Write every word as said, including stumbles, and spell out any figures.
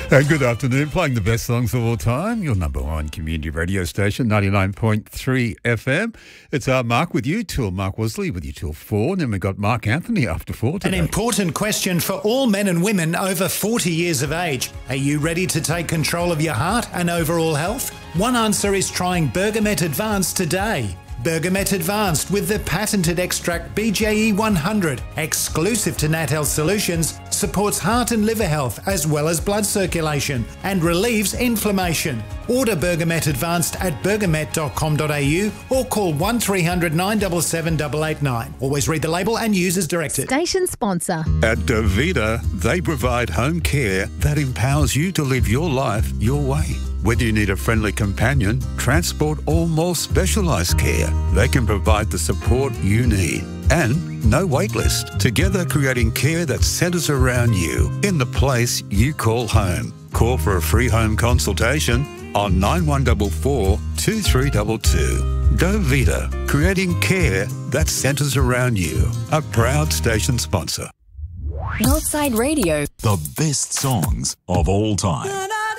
And good afternoon, playing the best songs of all time, your number one community radio station, ninety-nine point three F M. It's uh, Mark with you till Mark Worsley with you till four, and then we've got Mark Anthony after four today. An important question for all men and women over forty years of age. Are you ready to take control of your heart and overall health? One answer is trying Bergamet Advanced today. Bergamet Advanced with the patented extract B J E one hundred, exclusive to Nat Health Solutions, supports heart and liver health as well as blood circulation and relieves inflammation. Order Bergamet Advanced at bergamet dot com dot a u or call one three hundred nine seven seven eight eight nine. Always read the label and use as directed. Station sponsor. At Davita, they provide home care that empowers you to live your life your way. Whether you need a friendly companion, transport or more specialised care, they can provide the support you need. And no wait list. Together creating care that centres around you in the place you call home. Call for a free home consultation on nine one four four, two three two two. Davita, creating care that centres around you. A proud station sponsor. Northside Radio. The best songs of all time.